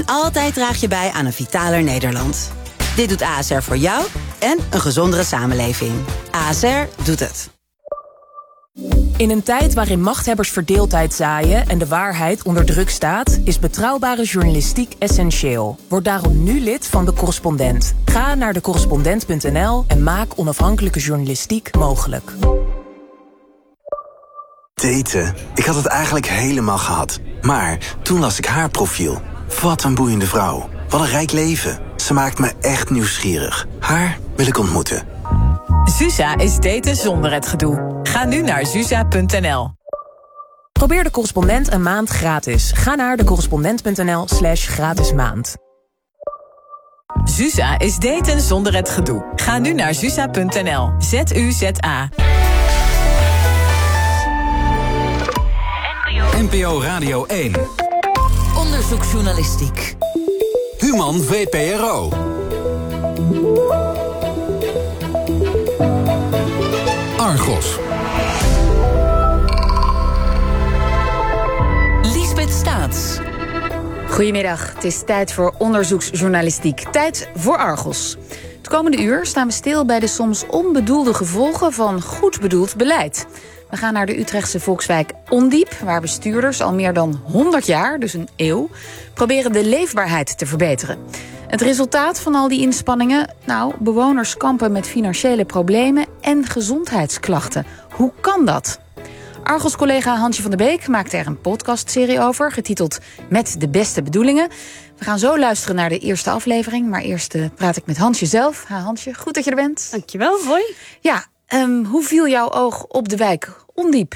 Altijd draag je bij aan een vitaler Nederland. Dit doet ASR voor jou en een gezondere samenleving. ASR doet het. In een tijd waarin machthebbers verdeeldheid zaaien en de waarheid onder druk staat, is betrouwbare journalistiek essentieel. Word daarom nu lid van De Correspondent. Ga naar decorrespondent.nl en maak onafhankelijke journalistiek mogelijk. Daten. Ik had het eigenlijk helemaal gehad. Maar toen las ik haar profiel. Wat een boeiende vrouw. Wat een rijk leven. Ze maakt me echt nieuwsgierig. Haar wil ik ontmoeten. Zuza is daten zonder het gedoe. Ga nu naar zuza.nl. Probeer De Correspondent een maand gratis. Ga naar decorrespondent.nl/gratis maand. Zuza is daten zonder het gedoe. Ga nu naar zuza.nl. ZUZA. NPO Radio 1. Onderzoeksjournalistiek. Human VPRO. Argos. Liesbeth Staats. Goedemiddag, het is tijd voor onderzoeksjournalistiek. Tijd voor Argos. Het komende uur staan we stil bij de soms onbedoelde gevolgen van goed bedoeld beleid. We gaan naar de Utrechtse volkswijk Ondiep, waar bestuurders al meer dan 100 jaar, dus een eeuw, proberen de leefbaarheid te verbeteren. Het resultaat van al die inspanningen? Nou, bewoners kampen met financiële problemen en gezondheidsklachten. Hoe kan dat? Argos-collega Hansje van der Beek maakte er een podcastserie over, getiteld Met de beste bedoelingen. We gaan zo luisteren naar de eerste aflevering, maar eerst praat ik met Hansje zelf. Ha, Hansje, goed dat je er bent. Dankjewel, hoi. Ja, hoe viel jouw oog op de wijk Ondiep?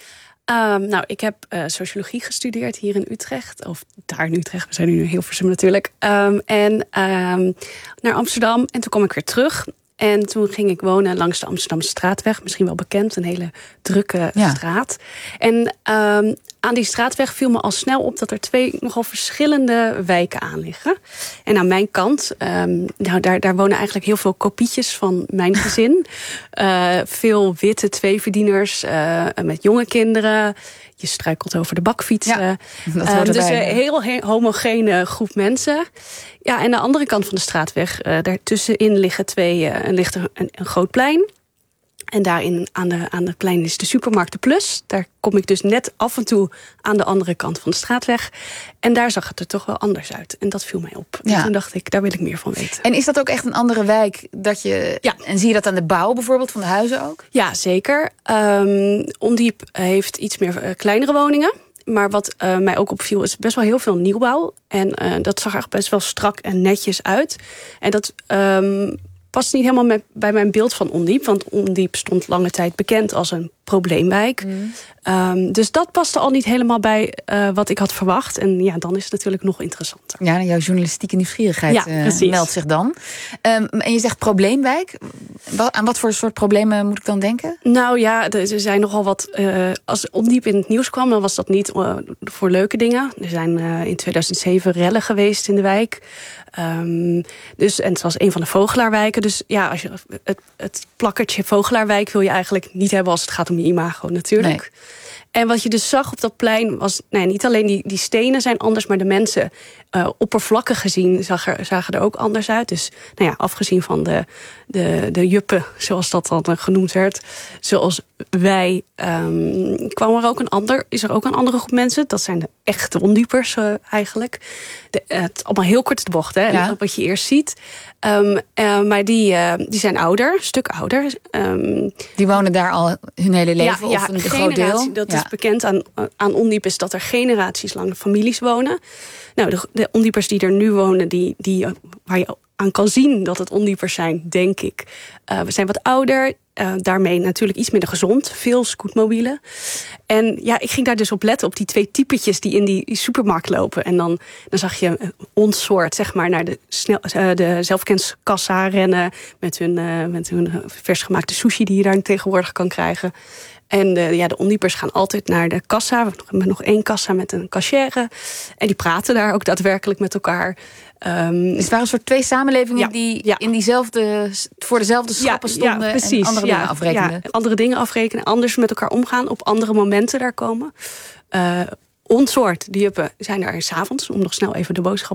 Nou, ik heb sociologie gestudeerd hier in Utrecht. Of daar in Utrecht, we zijn nu in Hilversum natuurlijk. En naar Amsterdam. En toen kwam ik weer terug. En toen ging ik wonen langs de Amsterdamse straatweg. Misschien wel bekend, een hele drukke straat. En aan die straatweg viel me al snel op dat er 2 nogal verschillende wijken aan liggen. En aan mijn kant, daar wonen eigenlijk heel veel kopietjes van mijn gezin. Veel witte tweeverdieners met jonge kinderen. Je struikelt over de bakfietsen. Ja, dus een heel homogene groep mensen. Ja, en de andere kant van de straatweg, daartussenin ligt een groot plein. En daarin aan de plein is de supermarkt De Plus. Daar kom ik dus net af en toe aan de andere kant van de straatweg. En daar zag het er toch wel anders uit. En dat viel mij op. Ja. En toen dacht ik, daar wil ik meer van weten. En is dat ook echt een andere wijk? En zie je dat aan de bouw bijvoorbeeld van de huizen ook? Ja, zeker. Ondiep heeft iets meer kleinere woningen. Maar wat mij ook opviel is best wel heel veel nieuwbouw. En dat zag er best wel strak en netjes uit. En dat past niet helemaal bij mijn beeld van Ondiep. Want Ondiep stond lange tijd bekend als een probleemwijk. Dus dat paste al niet helemaal bij wat ik had verwacht. En ja, dan is het natuurlijk nog interessanter. Ja, jouw journalistieke nieuwsgierigheid meldt zich dan. En je zegt probleemwijk. Aan wat voor soort problemen moet ik dan denken? Nou ja, er zijn nogal wat. Als Ondiep in het nieuws kwam, dan was dat niet voor leuke dingen. Er zijn in 2007 rellen geweest in de wijk. En het was een van de Vogelaarwijken. Dus ja, als je het plakkertje Vogelaarwijk wil je eigenlijk niet hebben als het gaat om je imago natuurlijk. Nee. En wat je dus zag op dat plein was niet alleen die stenen zijn anders, maar de mensen oppervlakkig gezien zagen er ook anders uit. Dus afgezien van de juppen, zoals dat dan genoemd werd, zoals wij, is er ook een andere groep mensen. Dat zijn de echte Ondiepers eigenlijk. Het allemaal heel kort de bocht, hè? Ja. Wat je eerst ziet. Maar die zijn ouder, een stuk ouder. Die wonen daar al hun hele leven, of een groot deel? Dat is bekend aan Ondiep, is dat er generaties lang families wonen. Nou, de Ondiepers die er nu wonen, waar je aan kan zien dat het Ondiepers zijn, denk ik. We zijn wat ouder, daarmee natuurlijk iets minder gezond. Veel scootmobielen. En ja, ik ging daar dus op letten, op die 2 typetjes die in die supermarkt lopen. En dan zag je ons soort, zeg maar, naar de zelfkenskassa rennen met hun versgemaakte sushi die je daar tegenwoordig kan krijgen. En de Ondiepers gaan altijd naar de kassa. We hebben nog 1 kassa met een cashier. En die praten daar ook daadwerkelijk met elkaar. Dus het waren een soort 2 samenlevingen die in diezelfde, voor dezelfde schappen stonden en andere dingen afrekenen. Ja, andere dingen afrekenen, anders met elkaar omgaan, op andere momenten daar komen. Ons soort, die zijn daar 's avonds om nog snel even de boodschap